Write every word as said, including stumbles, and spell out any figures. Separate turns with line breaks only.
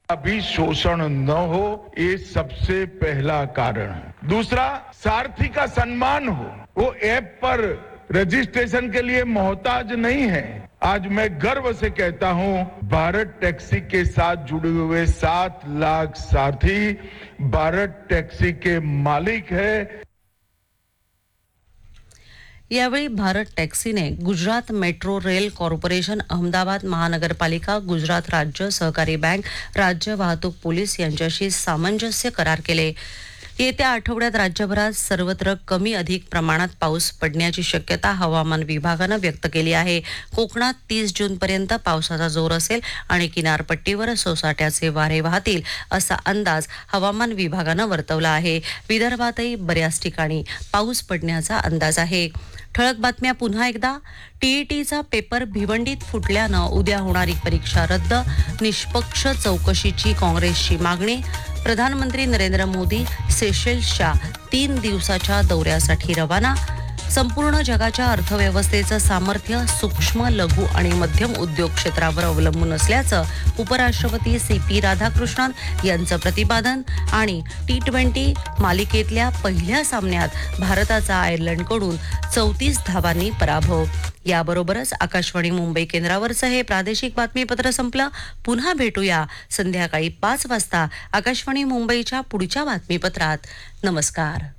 अभी शोषण न हो, ये सबसे पहला कारण है। दूसरा, सारथी का सम्मान हो, वो ऐप पर रजिस्ट्रेशन के लिए मोहताज नहीं है। आज मैं गर्व से कहता हूं, भारत टैक्सी के साथ जुड़े हुए सात लाख सारथी भारत टैक्सी के मालिक है।
यावेळी Bharat टॅक्सीने Gujarat metro rail corporation, Ahmedabad महानगरपालिका, गुजरात राज्य सहकारी बँक, राज्य वाहतूक पोलीस यांच्याशी सामंजस्य करार केले. येत्या आठवड्यात राज्यभरात सर्वत्र कमी अधिक प्रमाणात पाऊस पडण्याची शक्यता हवामान विभागानं व्यक्त केली आहे. कोकणात तीस जूनपर्यंत पावसाचा जोर असेल आणि किनारपट्टीवर सोसाट्याचे वारे वाहतील असा अंदाज हवामान विभागानं वर्तवला आहे. विदर्भातही बऱ्याच ठिकाणी पाऊस पडण्याचा अंदाज आहे. ठळक बातम्या पुन्हा एकदा. टीईटीचा पेपर भिवंडीत फुटल्यानं उद्या होणारी परीक्षा रद्द. निष्पक्ष चौकशीची काँग्रेसची मागणी. प्रधानमंत्री नरेंद्र मोदी सेशेल्सच्या तीन दिवसाच्या दौऱ्यासाठी रवाना. संपूर्ण जगाच्या अर्थव्यवस्थेचं सामर्थ्य सूक्ष्म, लघु आणि मध्यम उद्योग क्षेत्रावर अवलंबून असल्याचं उपराष्ट्रपती सी पी राधाकृष्णन यांचं प्रतिपादन. आणि टी ट्वेंटी मालिकेतल्या पहिल्या सामन्यात भारताचा आयर्लंडकडून चौतीस धावांनी पराभव. याबरोबरच आकाशवाणी मुंबई केंद्रावरचं हे प्रादेशिक बातमीपत्र संपलं. पुन्हा भेटूया संध्याकाळी पाच वाजता आकाशवाणी मुंबईच्या पुढच्या बातमीपत्रात. नमस्कार.